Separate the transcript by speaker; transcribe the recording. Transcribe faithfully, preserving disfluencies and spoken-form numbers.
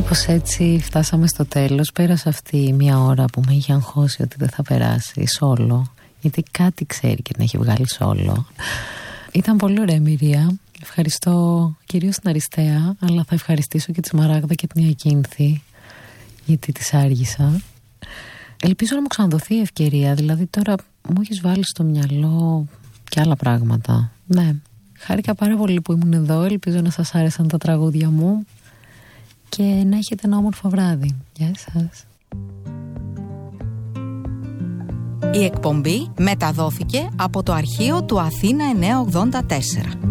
Speaker 1: Κάπως έτσι φτάσαμε στο τέλος. Πέρασε αυτή μια ώρα που με είχε αγχώσει ότι δεν θα περάσει σόλο, γιατί κάτι ξέρει και την έχει βγάλει σόλο. Ήταν πολύ ωραία εμπειρία. Ευχαριστώ κυρίως την Αριστεία, αλλά θα ευχαριστήσω και τη Σμαράγδα και την Ιακίνθη, γιατί της άργησα. Ελπίζω να μου ξαναδοθεί η ευκαιρία. Δηλαδή τώρα μου έχεις βάλει στο μυαλό και άλλα πράγματα. Ναι, χάρηκα πάρα πολύ που ήμουν εδώ. Ελπίζω να σας άρεσαν τα τραγούδια μου και να έχετε ένα όμορφο βράδυ. Γεια σας.
Speaker 2: Η εκπομπή μεταδόθηκε από το αρχείο του Αθήνα εννιακόσια ογδόντα τέσσερα.